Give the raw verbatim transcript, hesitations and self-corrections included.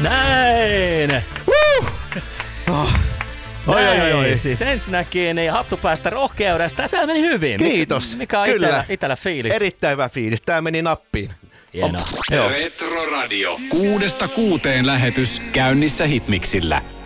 Näin! Uh! Oh. Oi, oi, oi, oi. Siis ensinnäkin niin hattu päästä rohkeudesta. Sehän meni hyvin. Kiitos. Mikä on itellä, itellä fiilis? Erittäin hyvä fiilis. Tää meni nappiin. Hienoa. Retro Radio. Kuudesta kuuteen lähetys käynnissä Hitmixillä.